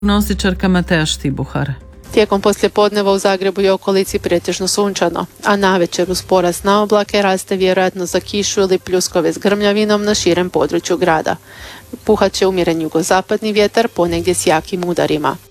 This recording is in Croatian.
Prognostičarka Mateja Štibuhar. Tijekom poslijepodneva u Zagrebu i okolici pretežno sunčano, a navečer uz porast na oblake raste vjerojatnost za kišu ili pljuskove s grmljavinom na širem području grada. Puhat će umjeren jugozapadni vjetar, ponegdje s jakim udarima.